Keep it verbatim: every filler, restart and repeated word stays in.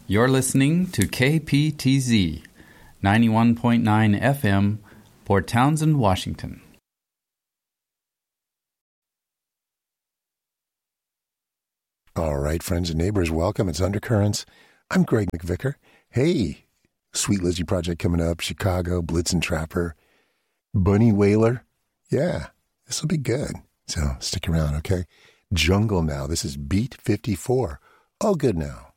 You're listening to K P T Z, ninety-one point nine F M, Port Townsend, Washington. All right, friends and neighbors, welcome. It's Undercurrents. I'm Greg McVicker. Hey, Sweet Lizzie Project coming up, Chicago, Blitzen Trapper, Bunny Wailer. Yeah, this will be good. So stick around, okay? Jungle now. This is Beat fifty-four. All good now.